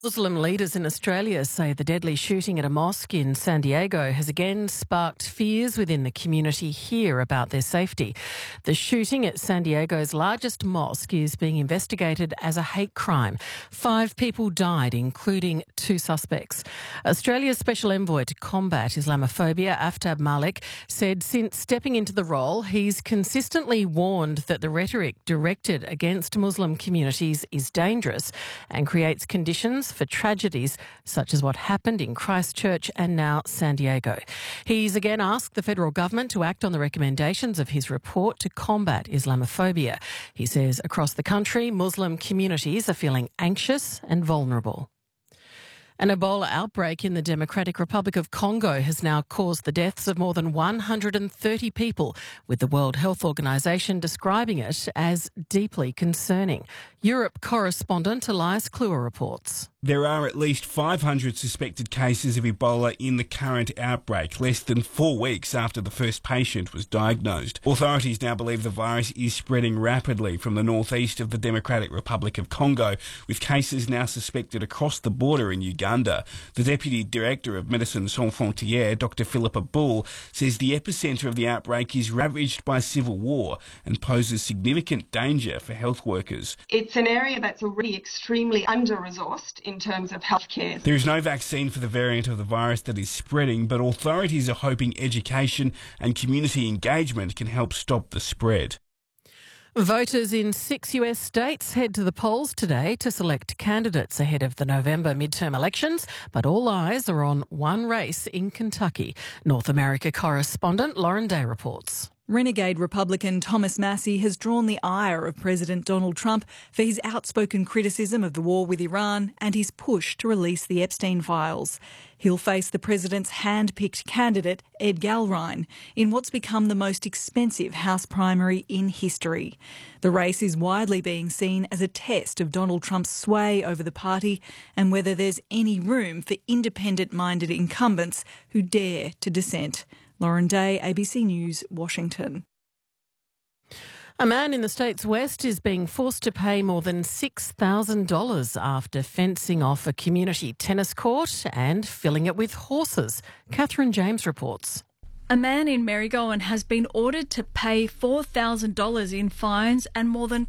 Muslim leaders in Australia say the deadly shooting at a mosque in San Diego has again sparked fears within the community here about their safety. The shooting at San Diego's largest mosque is being investigated as a hate crime. 5 people died, including 2 suspects. Australia's Special Envoy to combat Islamophobia, Aftab Malik, said since stepping into the role, he's consistently warned that the rhetoric directed against Muslim communities is dangerous and creates conditions for tragedies such as what happened in Christchurch and now San Diego. He's again asked the federal government to act on the recommendations of his report to combat Islamophobia. He says across the country, Muslim communities are feeling anxious and vulnerable. An Ebola outbreak in the Democratic Republic of Congo has now caused the deaths of more than 130 people, with the World Health Organization describing it as deeply concerning. Europe correspondent Elias Kluwer reports. There are at least 500 suspected cases of Ebola in the current outbreak, less than 4 weeks after the first patient was diagnosed. Authorities now believe the virus is spreading rapidly from the northeast of the Democratic Republic of Congo, with cases now suspected across the border in Uganda. The Deputy Director of Médecins Sans Frontières, Dr. Philippa Bull, says the epicentre of the outbreak is ravaged by civil war and poses significant danger for health workers. It's an area that's already extremely under-resourced in terms of healthcare. There is no vaccine for the variant of the virus that is spreading, but authorities are hoping education and community engagement can help stop the spread. Voters in 6 US states head to the polls today to select candidates ahead of the November midterm elections, but all eyes are on one race in Kentucky. North America correspondent Lauren Day reports. Renegade Republican Thomas Massie has drawn the ire of President Donald Trump for his outspoken criticism of the war with Iran and his push to release the Epstein files. He'll face the president's hand-picked candidate, Ed Galrine, in what's become the most expensive House primary in history. The race is widely being seen as a test of Donald Trump's sway over the party and whether there's any room for independent-minded incumbents who dare to dissent. Lauren Day, ABC News, Washington. A man in the state's west is being forced to pay more than $6,000 after fencing off a community tennis court and filling it with horses. Catherine James reports. A man in Marygowan has been ordered to pay $4,000 in fines and more than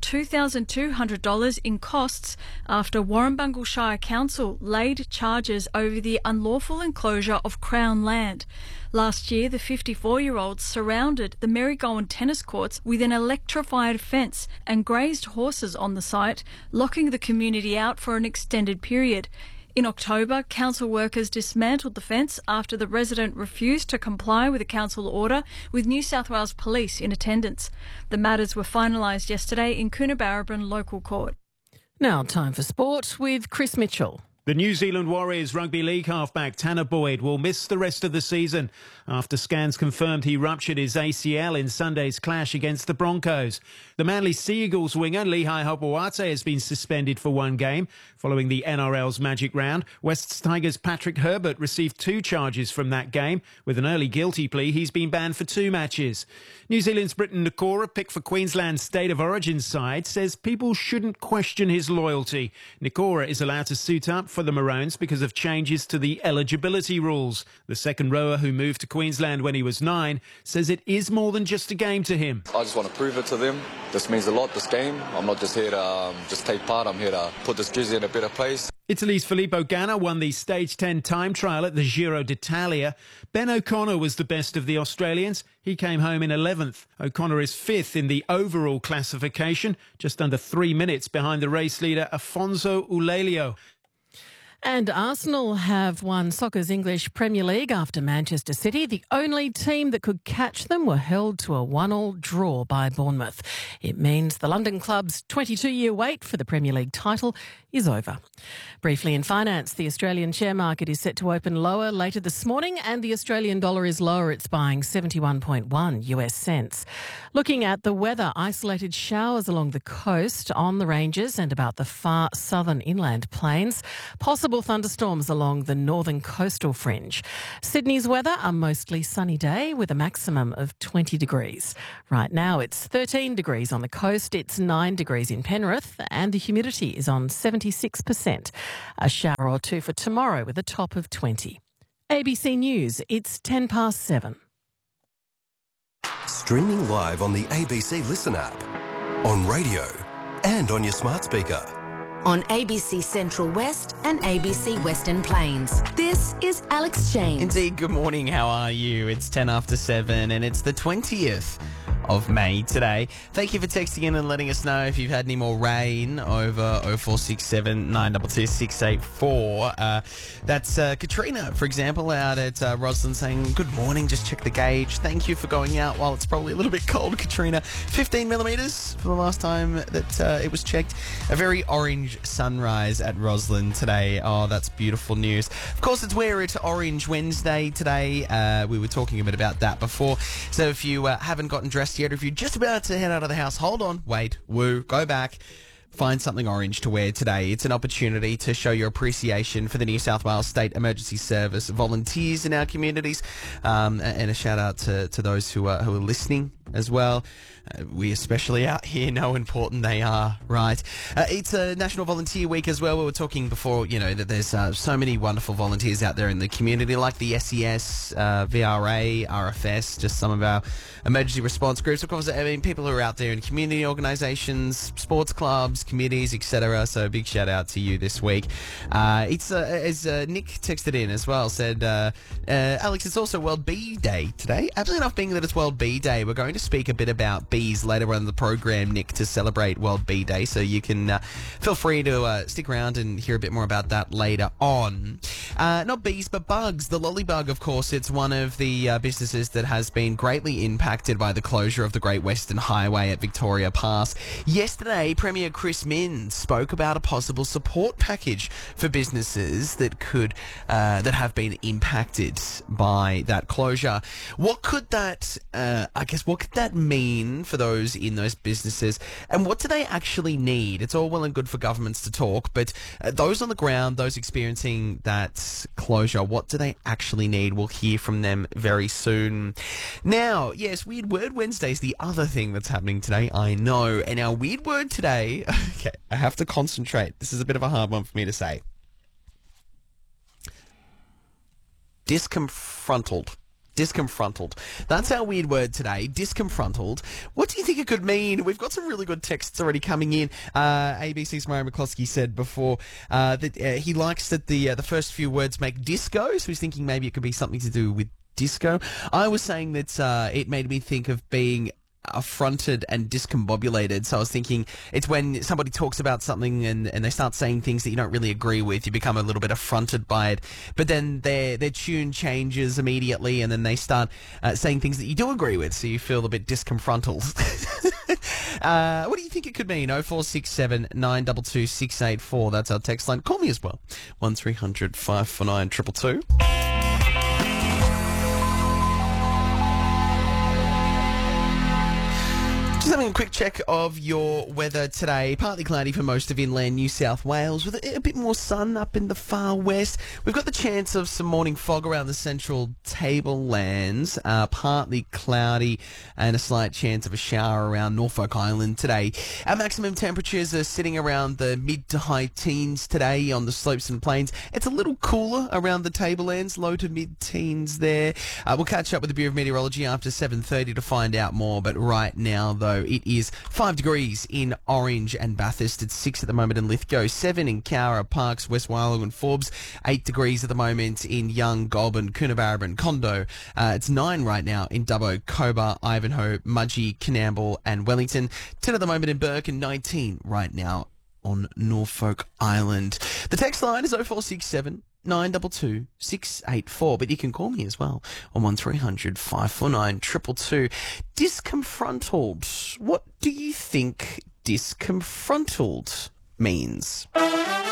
$2,200 in costs after Warrumbungle Shire Council laid charges over the unlawful enclosure of Crown land. Last year, the 54-year-old surrounded the Marygowan tennis courts with an electrified fence and grazed horses on the site, locking the community out for an extended period. In October, council workers dismantled the fence after the resident refused to comply with a council order, with New South Wales Police in attendance. The matters were finalised yesterday in Coonabarabran Local Court. Now time for sport with Chris Mitchell. The New Zealand Warriors rugby league halfback Tanner Boyd will miss the rest of the season after scans confirmed he ruptured his ACL in Sunday's clash against the Broncos. The Manly Sea Eagles winger Lehigh Hopoate has been suspended for 1 game following the NRL's Magic Round. Wests Tigers' Patrick Herbert received 2 charges from that game. With an early guilty plea, he's been banned for 2 matches. New Zealand's Briton Nikora, picked for Queensland's State of Origin side, says people shouldn't question his loyalty. Nikora is allowed to suit up for the Maroons because of changes to the eligibility rules. The second rower, who moved to Queensland when he was 9, says it is more than just a game to him. I just want to prove it to them. This means a lot, this game. I'm not just here to just take part. I'm here to put this jersey in a better place. Italy's Filippo Ganna won the Stage 10 time trial at the Giro d'Italia. Ben O'Connor was the best of the Australians. He came home in 11th. O'Connor is 5th in the overall classification, just under 3 minutes behind the race leader Afonso Ulelio. And Arsenal have won soccer's English Premier League after Manchester City, the only team that could catch them, were held to a 1-1 draw by Bournemouth. It means the London club's 22-year wait for the Premier League title is over. Briefly in finance, the Australian share market is set to open lower later this morning and the Australian dollar is lower. It's buying 71.1 US cents. Looking at the weather, isolated showers along the coast, on the ranges and about the far southern inland plains. Possible Possible thunderstorms along the northern coastal fringe. Sydney's weather, a mostly sunny day with a maximum of 20 degrees. Right now it's 13 degrees on the coast, it's 9 degrees in Penrith, and the humidity is on 76%. A shower or two for tomorrow with a top of 20. ABC News, it's 7:10. Streaming live on the ABC Listen app, on radio and on your smart speaker. On ABC Central West and ABC Western Plains. This is Alex James. Indeed, good morning, how are you? It's 7:10 and it's the 20th of May today. Thank you for texting in and letting us know if you've had any more rain over 0467 922 684. That's Katrina, for example, out at Roslyn saying, good morning, just check the gauge. Thank you for going out while it's probably a little bit cold, Katrina. 15 millimetres for the last time that it was checked. A very orange sunrise at Roslyn today. Oh, that's beautiful news. Of course, it's Wear It Orange Wednesday today. We were talking a bit about that before. So if you haven't gotten dressed yet, or if you're just about to head out of the house, hold on, wait, go back. Find something orange to wear today. It's an opportunity to show your appreciation for the New South Wales State Emergency Service volunteers in our communities, and a shout out to those who are listening as well. We especially out here know how important they are, right? It's a National Volunteer Week as well. We were talking before, that there's so many wonderful volunteers out there in the community, like the SES, VRA, RFS, just some of our emergency response groups. Of course, I mean, people who are out there in community organisations, sports clubs, committees, etc. So a big shout out to you this week. It's as Nick texted in as well, said, Alex, it's also World Bee Day today. Absolutely enough being that it's World Bee Day, we're going to speak a bit about bees later on in the program, Nick, to celebrate World Bee Day. So you can feel free to stick around and hear a bit more about that later on. Not bees, but bugs. The Lollybug, of course, it's one of the businesses that has been greatly impacted by the closure of the Great Western Highway at Victoria Pass. Yesterday, Premier Chris Minns spoke about a possible support package for businesses that could that have been impacted by that closure. What could that, what could that mean for those in those businesses, and what do they actually need? It's all well and good for governments to talk, but those on the ground, those experiencing that closure, what do they actually need? We'll hear from them very soon. Now, yes, Weird Word Wednesday is the other thing that's happening today, I know, and our weird word today, okay, I have to concentrate. This is a bit of a hard one for me to say. Disconfronted. That's our weird word today, disconfronted. What do you think it could mean? We've got some really good texts already coming in. ABC's Murray McCloskey said before that he likes that the first few words make disco, so he's thinking maybe it could be something to do with disco. I was saying that it made me think of being affronted and discombobulated. So I was thinking it's when somebody talks about something and they start saying things that you don't really agree with, you become a little bit affronted by it, but then their tune changes immediately and then they start saying things that you do agree with, so you feel a bit disconfronted. What do you think it could mean? 0467 922 684. That's our text line. Call me as well. 1300 549 222. Just having a quick check of your weather today. Partly cloudy for most of inland New South Wales with a bit more sun up in the far west. We've got the chance of some morning fog around the central tablelands. Partly cloudy and a slight chance of a shower around Norfolk Island today. Our maximum temperatures are sitting around the mid to high teens today on the slopes and plains. It's a little cooler around the tablelands, low to mid teens there. We'll catch up with the Bureau of Meteorology after 7:30 to find out more, but right now though, it is 5 degrees in Orange and Bathurst. It's 6 at the moment in Lithgow, 7 in Cowra, Parkes, West Wyalong and Forbes, 8 degrees at the moment in Young, Goulburn, Coonabarabran and Condo. It's 9 right now in Dubbo, Cobar, Ivanhoe, Mudgee, Coonamble and Wellington. 10 at the moment in Burke and 19 right now on Norfolk Island. The text line is 0467 922 684, but you can call me as well on 1300 549 222. Disconfronted. What do you think disconfronted means?